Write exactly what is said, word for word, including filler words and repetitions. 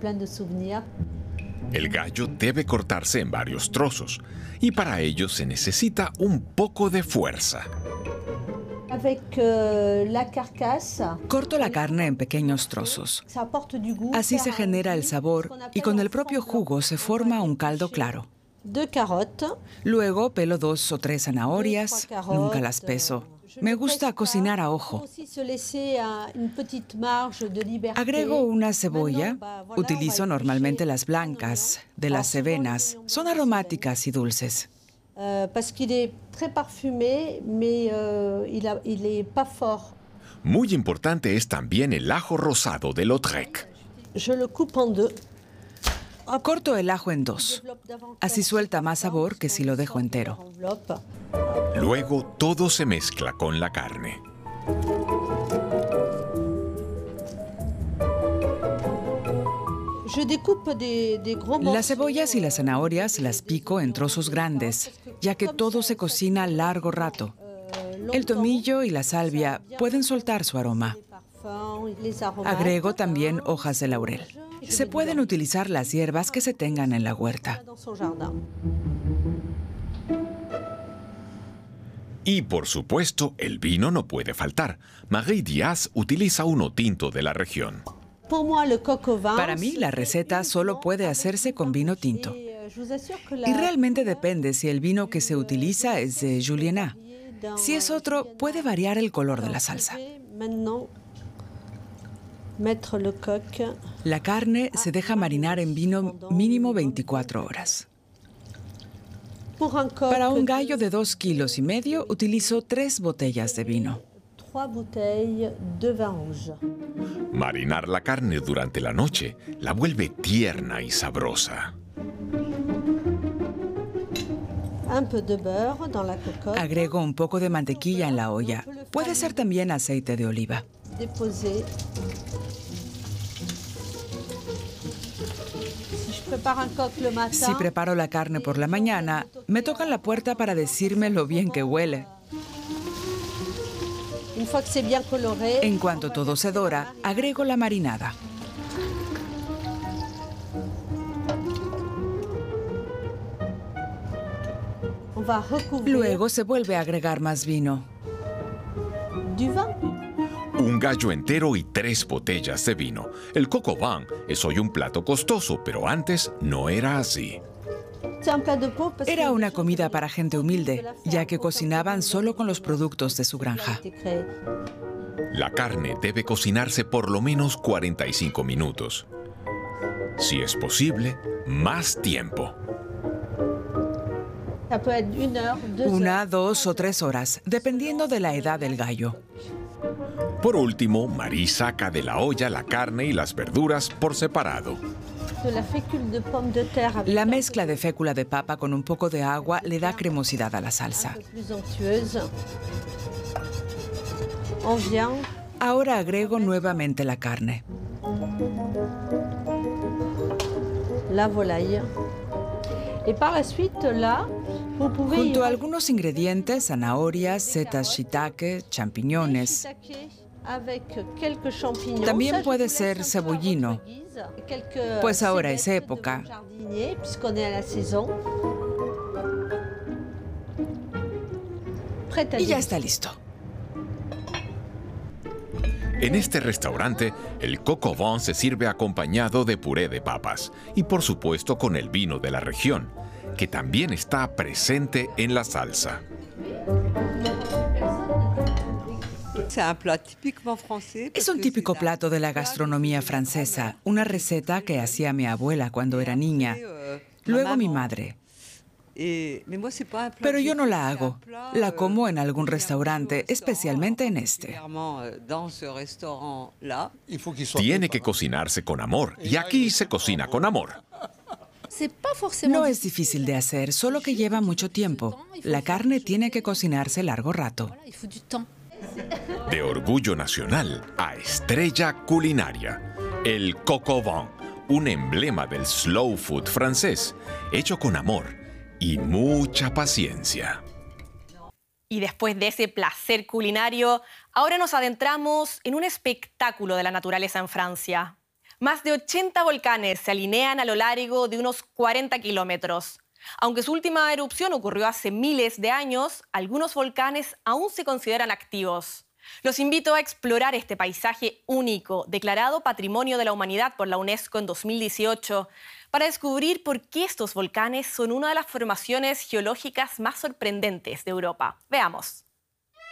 plein de souvenirs. El gallo debe cortarse en varios trozos y para ello se necesita un poco de fuerza. Avec euh, la carcasse, Corto la carne en pequeños trozos. ça apporte du goût. Así se Faire un genera el jus, sabor qu'on y appelle con un el propio fond blanc. jugo se forma un caldo claro. Deux carottes. Luego pelo dos o tres zanahorias, nunca las peso. Me gusta cocinar a ojo. Agrego una cebolla. Utilizo normalmente las blancas, de las cevenas. Son aromáticas y dulces. Muy importante es también el ajo rosado de Lautrec. Corto el ajo en dos. Así suelta más sabor que si lo dejo entero. Luego todo se mezcla con la carne. Las cebollas y las zanahorias las pico en trozos grandes, ya que todo se cocina largo rato. El tomillo y la salvia pueden soltar su aroma. Agrego también hojas de laurel. Se pueden utilizar las hierbas que se tengan en la huerta. Y por supuesto, el vino no puede faltar. Marie Diaz utiliza uno tinto de la región. Para mí, la receta solo puede hacerse con vino tinto. Y realmente depende si el vino que se utiliza es de Julienat. Si es otro, puede variar el color de la salsa. La carne se deja marinar en vino mínimo veinticuatro horas. Para un gallo de dos kilos y medio, utilizo tres botellas de vino. Marinar la carne durante la noche la vuelve tierna y sabrosa. Agrego un poco de mantequilla en la olla. Puede ser también aceite de oliva. Si preparo la carne por la mañana, me tocan la puerta para decirme lo bien que huele. En cuanto todo se dora, agrego la marinada. Luego se vuelve a agregar más vino. Un gallo entero y tres botellas de vino. El coq au vin es hoy un plato costoso, pero antes no era así. Era una comida para gente humilde, ya que cocinaban solo con los productos de su granja. La carne debe cocinarse por lo menos cuarenta y cinco minutos. Si es posible, más tiempo. Una, dos o tres horas, dependiendo de la edad del gallo. Por último, Marie saca de la olla la carne y las verduras por separado. La mezcla de fécula de papa con un poco de agua le da cremosidad a la salsa. Ahora agrego nuevamente la carne. La volaille. Y para la suite, là, junto a algunos ingredientes, zanahorias, setas shiitake, champiñones. También puede ser cebollino, pues ahora es época. Y ya está listo. En este restaurante, el coq au vin se sirve acompañado de puré de papas y por supuesto con el vino de la región, que también está presente en la salsa. Es un típico plato de la gastronomía francesa, una receta que hacía mi abuela cuando era niña, luego mi madre. Pero yo no la hago. La como en algún restaurante, especialmente en este. Tiene que cocinarse con amor, y aquí se cocina con amor. No es difícil de hacer, solo que lleva mucho tiempo. La carne tiene que cocinarse largo rato. De orgullo nacional a estrella culinaria, el coq au vin, un emblema del slow food francés, hecho con amor y mucha paciencia. Y después de ese placer culinario, ahora nos adentramos en un espectáculo de la naturaleza en Francia. Más de ochenta volcanes se alinean a lo largo de unos cuarenta kilómetros. Aunque su última erupción ocurrió hace miles de años, algunos volcanes aún se consideran activos. Los invito a explorar este paisaje único, declarado Patrimonio de la Humanidad por la UNESCO en dos mil dieciocho, para descubrir por qué estos volcanes son una de las formaciones geológicas más sorprendentes de Europa. Veamos.